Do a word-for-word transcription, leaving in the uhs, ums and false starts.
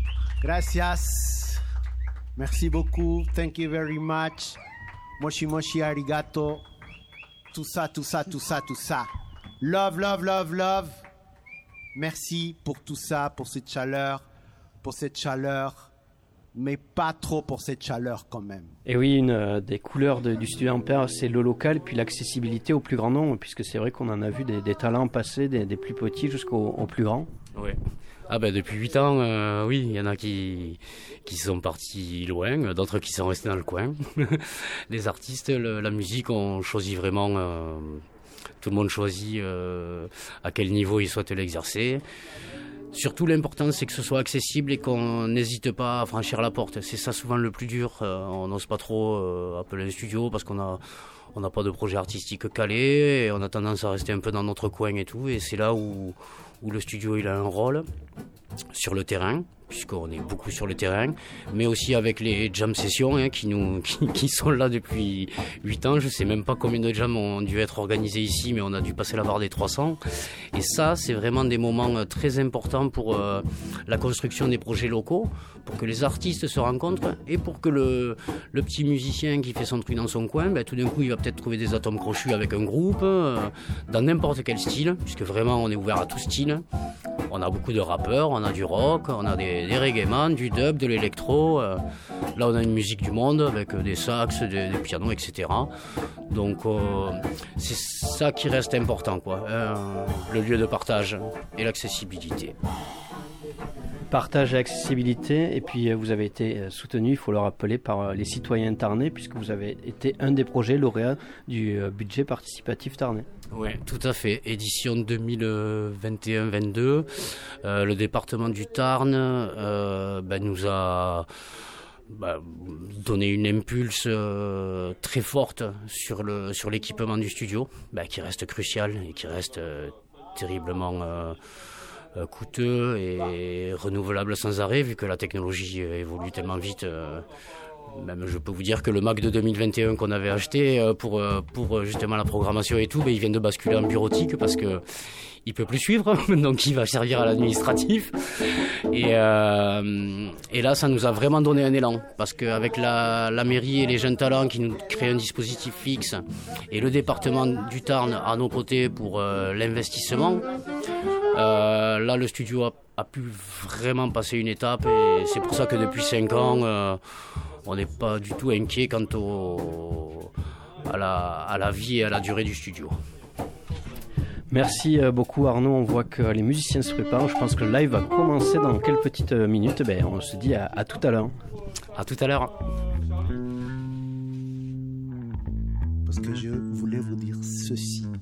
Gracias. Merci beaucoup. Thank you very much. Moshi moshi arigato. Tout ça, tout ça, tout ça, tout ça. Love, love, love, love. Merci pour tout ça, pour cette chaleur, pour cette chaleur, mais pas trop pour cette chaleur quand même. Et oui, une euh, des couleurs de, du Studio Ampère, c'est le local, puis l'accessibilité au plus grand nombre, puisque c'est vrai qu'on en a vu des, des talents passer, des, des plus petits jusqu'aux aux plus grands. Oui. Ah ben depuis huit ans, euh, oui, il y en a qui qui sont partis loin, d'autres qui sont restés dans le coin. Les artistes, le, la musique, on choisit vraiment, euh, tout le monde choisit euh, à quel niveau il souhaite l'exercer. Surtout l'important c'est que ce soit accessible et qu'on n'hésite pas à franchir la porte. C'est ça souvent le plus dur. Euh, on n'ose pas trop euh, appeler un studio parce qu'on a on n'a pas de projet artistique calé et on a tendance à rester un peu dans notre coin et tout. Et c'est là où où le studio il a un rôle sur le terrain, puisqu'on est beaucoup sur le terrain, mais aussi avec les jam sessions hein, qui, nous, qui, qui sont là depuis huit ans. Je sais même pas combien de jams ont dû être organisés ici, mais on a dû passer la barre des trois cents. Et ça, c'est vraiment des moments très importants pour euh, la construction des projets locaux, pour que les artistes se rencontrent et pour que le, le petit musicien qui fait son truc dans son coin, ben, tout d'un coup, il va peut-être trouver des atomes crochus avec un groupe, euh, dans n'importe quel style, puisque vraiment, on est ouvert à tout style. On a beaucoup de rappeurs, on a du rock, on a des, des reggaeman, du dub, de l'électro. Euh, là, on a une musique du monde avec des sax, des, des pianos, et cetera. Donc, euh, c'est ça qui reste important, quoi. Euh, le lieu de partage et l'accessibilité. Partage et accessibilité, et puis vous avez été soutenu, il faut le rappeler, par les citoyens tarnais, puisque vous avez été un des projets lauréats du budget participatif tarnais. Oui, tout à fait. Édition deux mille vingt et un vingt-deux, euh, le département du Tarn euh, ben, nous a bah, donné une impulse euh, très forte sur, le, sur l'équipement du studio, ben, qui reste crucial et qui reste euh, terriblement... Euh, coûteux et renouvelable sans arrêt, vu que la technologie évolue tellement vite. Même je peux vous dire que le Mac de deux mille vingt et un qu'on avait acheté pour, pour justement la programmation et tout, ben il vient de basculer en bureautique parce que il peut plus suivre, donc il va servir à l'administratif. Et, euh, et là, ça nous a vraiment donné un élan, parce qu'avec la, la mairie et les jeunes talents qui nous créent un dispositif fixe, et le département du Tarn à nos côtés pour euh, l'investissement, euh, là, le studio a, a pu vraiment passer une étape, et c'est pour ça que depuis cinq ans, euh, on n'est pas du tout inquiet quant au, à, la, à la vie et à la durée du studio. Merci beaucoup Arnaud, on voit que les musiciens se préparent, je pense que le live va commencer dans quelques petites minutes, ben, on se dit à, à tout à l'heure. À tout à l'heure. Parce que je voulais vous dire ceci.